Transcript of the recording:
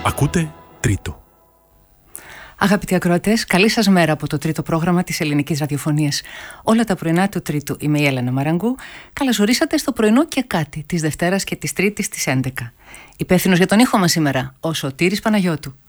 Ακούτε Τρίτο. Αγαπητοί ακροατές, καλή σας μέρα από το τρίτο πρόγραμμα της Ελληνικής Ραδιοφωνίας. Όλα τα πρωινά του Τρίτου. Είμαι η Έλενα Μαραγκού. Καλώς ορίσατε στο πρωινό και κάτι της Δευτέρας και της Τρίτης στις 11. Υπεύθυνος για τον ήχο μας σήμερα, ο Σωτήρης Παναγιώτου.